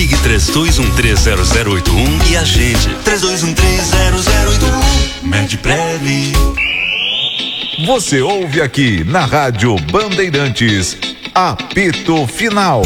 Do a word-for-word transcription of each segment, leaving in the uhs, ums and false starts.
Ligue três dois um três zero zero oito um e agende. três dois um três zero zero oito um. Medprev. Você ouve aqui na Rádio Bandeirantes, apito final.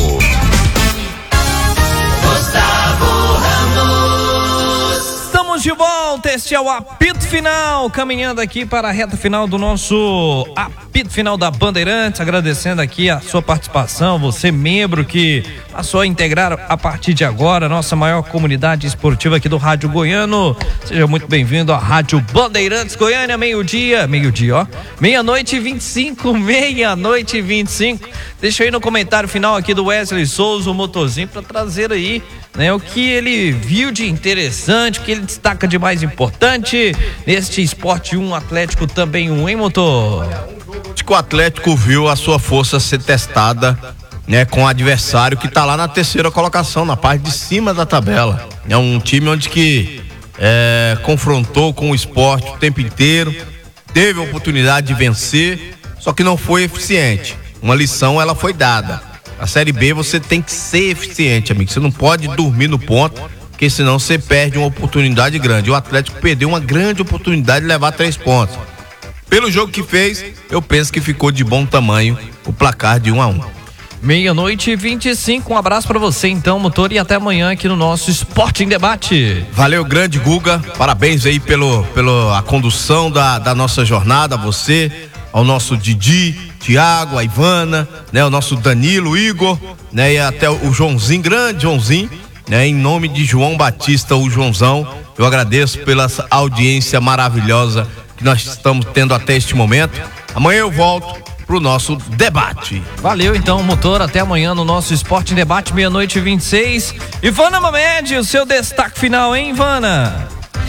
Estamos de volta, este é o apito final, caminhando aqui para a reta final do nosso apito final da Bandeirantes, agradecendo aqui a sua participação, você membro que passou a integrar a partir de agora a nossa maior comunidade esportiva aqui do Rádio Goiano. Seja muito bem-vindo à Rádio Bandeirantes Goiânia, meio-dia, meio-dia, ó, meia-noite e vinte e cinco, meia-noite e vinte e cinco. Deixa aí no comentário final aqui do Wesley Souza, o motorzinho, para trazer aí, né, o que ele viu de interessante, o que ele destaca de mais importante neste esporte um, Atlético também um, hein, motor? O Atlético viu a sua força ser testada, né, com o adversário que está lá na terceira colocação, na parte de cima da tabela. É um time onde que é, confrontou com o esporte o tempo inteiro, teve a oportunidade de vencer, só que não foi eficiente. Uma lição ela foi dada. A Série B você tem que ser eficiente, amigo. Você não pode dormir no ponto, porque senão você perde uma oportunidade grande. O Atlético perdeu uma grande oportunidade de levar três pontos. Pelo jogo que fez, eu penso que ficou de bom tamanho o placar de um a um. Meia-noite e vinte e cinco, um abraço pra você então, motor, e até amanhã aqui no nosso Esporte em Debate. Valeu, grande Guga, parabéns aí pelo, pelo a condução da, da nossa jornada, a você, ao nosso Didi, Tiago, a Ivana, né, o nosso Danilo, Igor, né, e até o Joãozinho, grande Joãozinho, né, em nome de João Batista, o Joãozão, eu agradeço pela audiência maravilhosa que nós estamos tendo até este momento. Amanhã eu volto pro nosso debate. Valeu então, motor, até amanhã no nosso Esporte em Debate, meia-noite e vinte e seis. Ivana Mamed, o seu destaque final, hein, Ivana?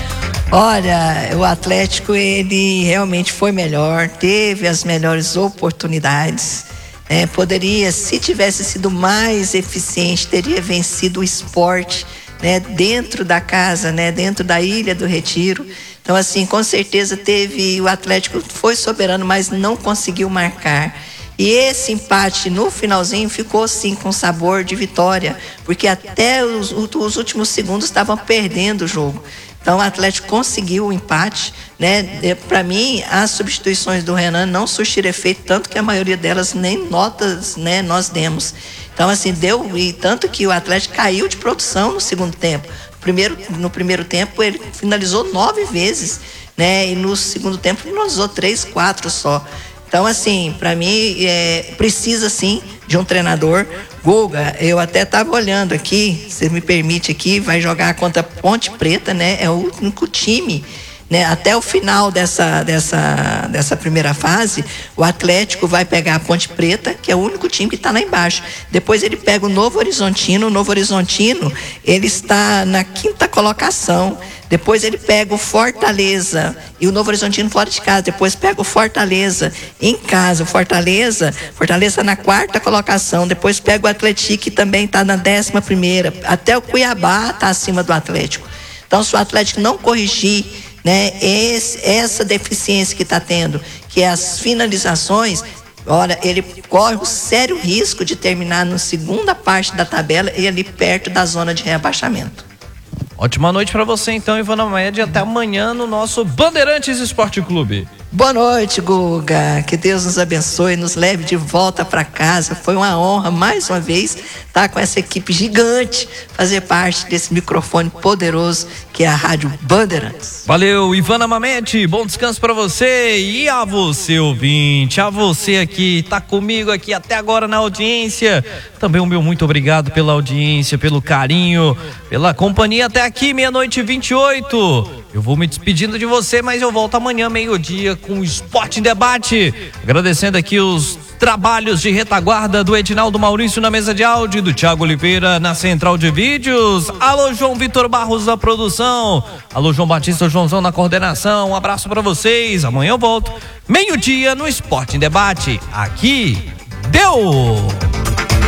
Olha, o Atlético, ele realmente foi melhor, teve as melhores oportunidades, né? Poderia, se tivesse sido mais eficiente, teria vencido o Sport, né? Dentro da casa, né? Dentro da Ilha do Retiro. Então, assim, com certeza teve, o Atlético foi soberano, mas não conseguiu marcar. E esse empate no finalzinho ficou sim com sabor de vitória, porque até os, os últimos segundos estavam perdendo o jogo. Então o Atlético conseguiu o empate, né? Para mim, as substituições do Renan não surtiram efeito, tanto que a maioria delas nem notas, né, nós demos. Então, assim, deu, e tanto que o Atlético caiu de produção no segundo tempo. Primeiro, no primeiro tempo ele finalizou nove vezes, né? E no segundo tempo finalizou três, quatro só. Então, assim, para mim, é, precisa sim de um treinador. Guga, eu até estava olhando aqui, se me permite aqui, vai jogar contra Ponte Preta, né? É o único time, né? Até o final dessa, dessa, dessa primeira fase, o Atlético vai pegar a Ponte Preta, que é o único time que está lá embaixo. Depois ele pega o Novo Horizontino. O Novo Horizontino, ele está na quinta colocação. Depois ele pega o Fortaleza, e o Novo Horizontino fora de casa. Depois pega o Fortaleza em casa. O Fortaleza, Fortaleza na quarta colocação. Depois pega o Atlético, que também está na décima primeira. Até o Cuiabá está acima do Atlético. Então, se o Atlético não corrigir, né, esse, essa deficiência que está tendo, que é as finalizações, olha, ele corre o sério risco de terminar na segunda parte da tabela e ali perto da zona de rebaixamento. Ótima noite para você então, Ivana Mamed, até amanhã no nosso Bandeirantes Esporte Clube. Boa noite, Guga, que Deus nos abençoe, nos leve de volta para casa. Foi uma honra mais uma vez estar com essa equipe gigante, fazer parte desse microfone poderoso que é a Rádio Bandeirantes. Valeu, Ivana Mamed, bom descanso para você e a você, ouvinte, a você aqui, tá comigo aqui até agora na audiência. Também o meu muito obrigado pela audiência, pelo carinho, pela companhia até aqui, meia-noite e vinte e oito. Eu vou me despedindo de você, mas eu volto amanhã, meio-dia, com o Esporte em Debate. Agradecendo aqui os trabalhos de retaguarda do Edinaldo Maurício na mesa de áudio, do Thiago Oliveira na central de vídeos. Alô, João Vitor Barros na produção. Alô, João Batista, Joãozão na coordenação. Um abraço pra vocês. Amanhã eu volto, meio-dia, no Esporte em Debate. Aqui, deu!